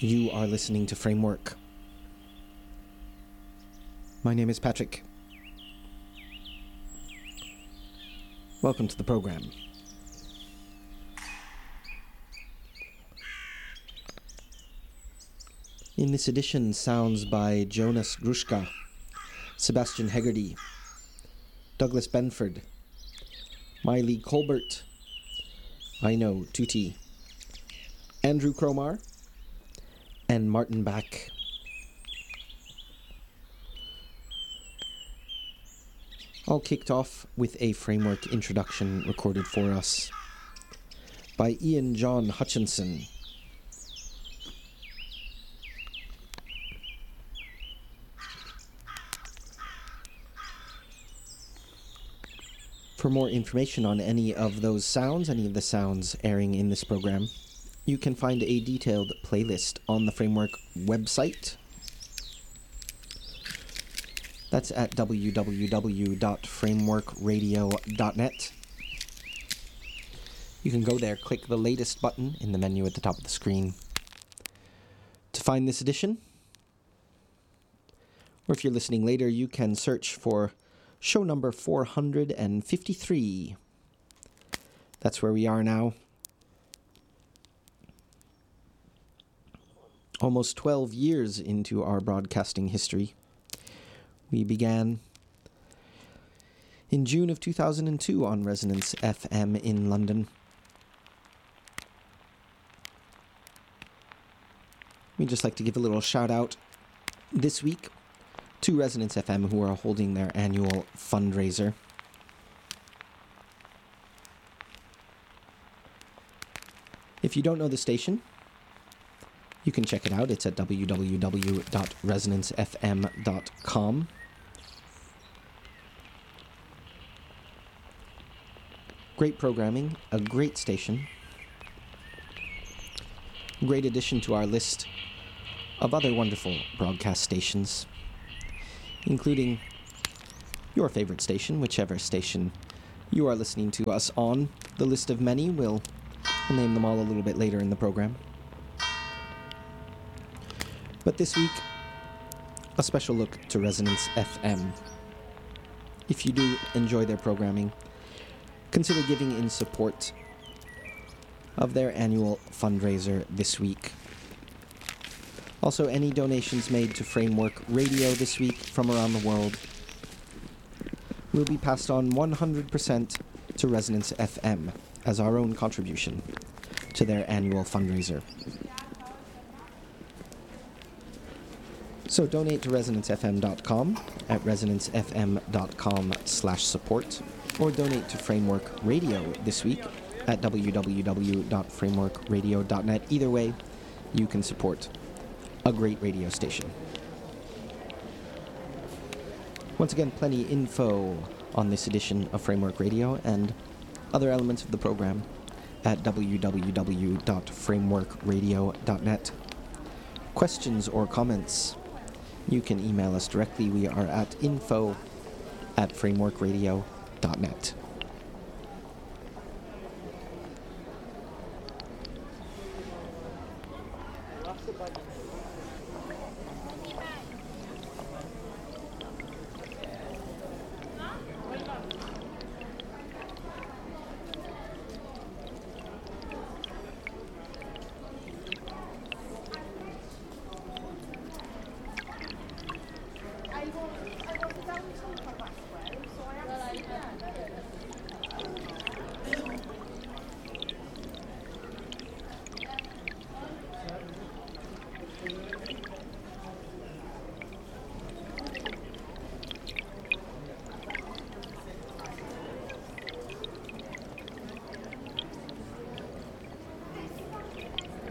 You are listening to Framework. My name is Patrick. Welcome to the program. In this edition, sounds by Jonas Gruszka, Sebastian Hegarty, Douglas Benford, Miley Colbert, Aino Tuti, Andrew Cromar, and Martin Bach. All kicked off with a framework introduction recorded for us by Ian John Hutchinson. For more information on any of those sounds, any of the sounds airing in this program, you can find a detailed playlist on the Framework website. That's at www.frameworkradio.net. You can go there, click the latest button in the menu at the top of the screen to find this edition. Or if you're listening later, you can search for show number 453. That's where we are now. Almost 12 years into our broadcasting history. We began in June of 2002 on Resonance FM in London. We'd just like to give a little shout out this week to Resonance FM, who are holding their annual fundraiser. If you don't know the station, you can check it out. It's at www.resonancefm.com. Great programming, a great station. Great addition to our list of other wonderful broadcast stations, including your favorite station, whichever station you are listening to us on. The list of many, we'll name them all a little bit later in the program. But this week, a special look to Resonance FM. If you do enjoy their programming, consider giving in support of their annual fundraiser this week. Also, any donations made to Framework Radio this week from around the world will be passed on 100% to Resonance FM as our own contribution to their annual fundraiser. So donate to resonancefm.com at resonancefm.com/support, or donate to Framework Radio this week at www.frameworkradio.net. Either way, you can support a great radio station. Once again, plenty info on this edition of Framework Radio and other elements of the program at www.frameworkradio.net. Questions or comments, you can email us directly. We are at info@frameworkradio.net.